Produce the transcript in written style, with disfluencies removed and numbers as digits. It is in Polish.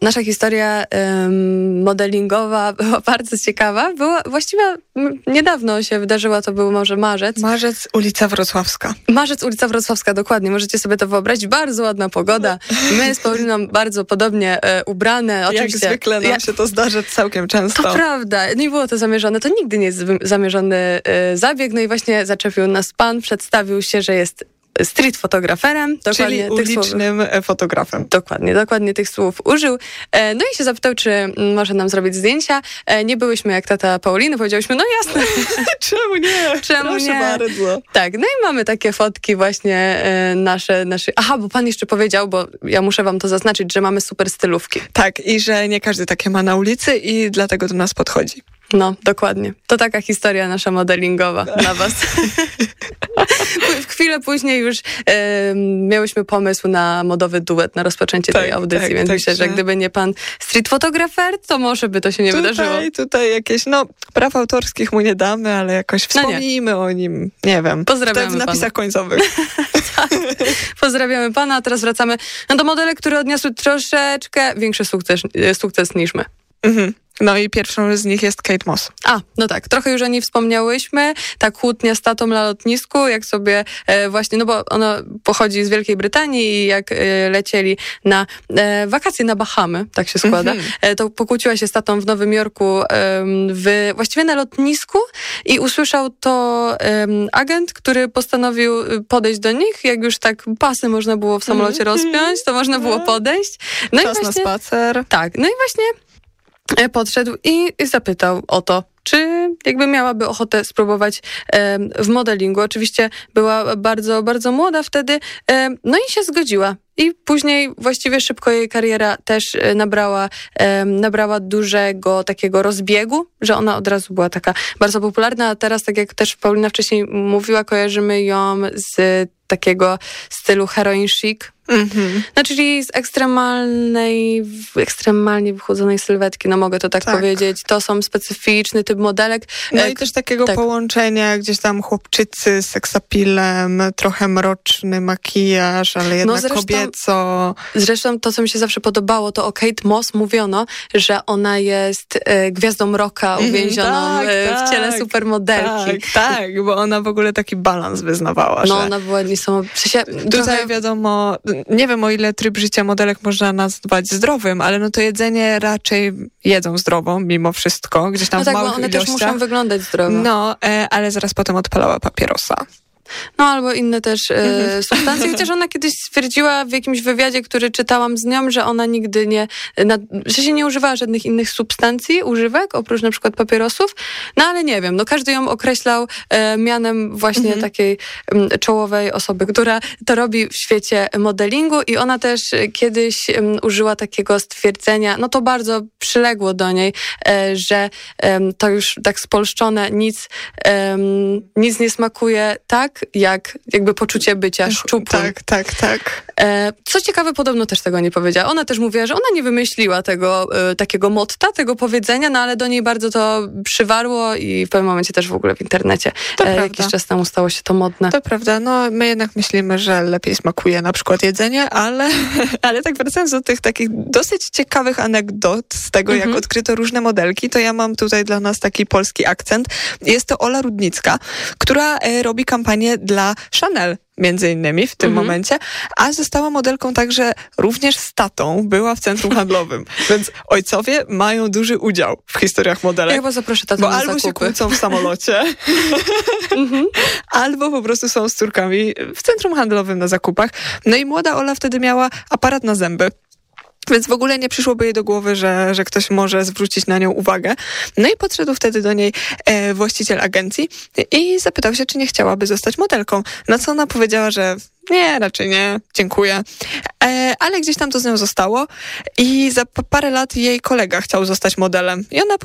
nasza historia modelingowa była bardzo ciekawa. Była właściwie niedawno się wydarzyła, to był może marzec. Marzec, ulica Wrocławska. Marzec, ulica Wrocławska, dokładnie. Możecie sobie to wyobrazić. Bardzo ładna pogoda. My z Pauliną bardzo podobnie ubrane. Oczywiście, jak zwykle nam się to zdarza całkiem często. To prawda. Nie było to zamierzone. To nigdy nie jest zamierzony zabieg. No i właśnie zaczepił nas pan, przedstawił się, że jest street fotograferem. Czyli ulicznym fotografem. Dokładnie tych słów użył. No i się zapytał, czy może nam zrobić zdjęcia. Nie byłyśmy jak tata Pauliny, powiedziałyśmy, no jasne. Czemu nie? Proszę bardzo. Tak, no i mamy takie fotki właśnie nasze. Aha, bo pan jeszcze powiedział, bo ja muszę wam to zaznaczyć, że mamy super stylówki. Tak, i że nie każdy takie ma na ulicy i dlatego do nas podchodzi. No, dokładnie. To taka historia nasza modelingowa dla was. Chwilę później już miałyśmy pomysł na modowy duet, na rozpoczęcie tej audycji, więc myślę, że gdyby nie pan street fotografer, to może by to się nie wydarzyło. Tutaj jakieś, praw autorskich mu nie damy, ale jakoś wspomnimy o nim, nie wiem. Pozdrawiamy w napisach końcowych. Tak. Pozdrawiamy pana, a teraz wracamy do modele, które odniosły troszeczkę większy sukces niż my. Mhm. No i pierwszą z nich jest Kate Moss. No tak, trochę już o niej wspomniałyśmy. Ta kłótnia z tatą na lotnisku, jak sobie właśnie, no bo ona pochodzi z Wielkiej Brytanii i jak lecieli na wakacje na Bahamy, tak się składa, to pokłóciła się z tatą w Nowym Jorku właściwie na lotnisku i usłyszał to agent, który postanowił podejść do nich. Jak już tak pasy można było w samolocie rozpiąć, to można było podejść. No Czas na spacer. Tak, no i właśnie podszedł i zapytał o to, czy jakby miałaby ochotę spróbować w modelingu. Oczywiście była bardzo, bardzo młoda wtedy, no i się zgodziła. I później właściwie szybko jej kariera też nabrała dużego takiego rozbiegu, że ona od razu była taka bardzo popularna, a teraz, tak jak też Paulina wcześniej mówiła, kojarzymy ją z takiego stylu heroin chic. No, czyli z ekstremalnie wychudzonej sylwetki, no mogę to tak powiedzieć. To są specyficzny typ modelek. No i też takiego połączenia, gdzieś tam chłopczycy z seksapilem, trochę mroczny makijaż, ale jednak kobieco. Zresztą to, co mi się zawsze podobało, to o Kate Moss mówiono, że ona jest gwiazdą rocka uwięzioną w ciele supermodelki. Tak, bo ona w ogóle taki balans wyznawała. No, ona była niesamowita. Tutaj wiadomo, nie wiem, o ile tryb życia modelek można nazwać zdrowym, ale no to jedzenie raczej jedzą zdrowo, mimo wszystko, gdzieś tam w małych bo one ilościach. też muszą wyglądać zdrowo. No, ale zaraz potem odpalała papierosa. No, albo inne też substancje. Chociaż ona kiedyś stwierdziła w jakimś wywiadzie, który czytałam z nią, że ona nigdy nie używała żadnych innych substancji, używek, oprócz na przykład papierosów. No, ale nie wiem, każdy ją określał mianem właśnie takiej czołowej osoby, która to robi w świecie modelingu i ona też kiedyś użyła takiego stwierdzenia, no to bardzo przyległo do niej, że to już tak spolszczone, nic nie smakuje tak, jak jakby poczucie bycia szczupłym. Tak. Co ciekawe, podobno też tego nie powiedziała. Ona też mówiła, że ona nie wymyśliła tego takiego motta, tego powiedzenia, no ale do niej bardzo to przywarło i w pewnym momencie też w ogóle w internecie jakiś czas temu stało się to modne. To prawda, no my jednak myślimy, że lepiej smakuje na przykład jedzenie, ale tak wracając do tych takich dosyć ciekawych anegdot z tego, jak odkryto różne modelki, to ja mam tutaj dla nas taki polski akcent. Jest to Ola Rudnicka, która robi kampanię dla Chanel między innymi w tym momencie, a została modelką także również z tatą, była w centrum handlowym. Więc ojcowie mają duży udział w historiach modelek. Ja chyba zaproszę tatę bo na albo zakupy. się kłócą w samolocie, albo po prostu są z córkami w centrum handlowym na zakupach. No i młoda Ola wtedy miała aparat na zęby. Więc w ogóle nie przyszłoby jej do głowy, że ktoś może zwrócić na nią uwagę. No i podszedł wtedy do niej właściciel agencji i zapytał się, czy nie chciałaby zostać modelką. Na co ona powiedziała, że nie, raczej nie, dziękuję. Ale gdzieś tam to z nią zostało i za parę lat jej kolega chciał zostać modelem. I ona